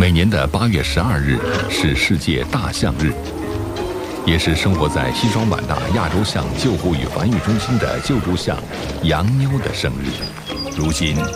每年的8月12日是世界大象日，也是生活在西双版纳亚洲象救护与繁育中心的救助象杨妞的生日。如今，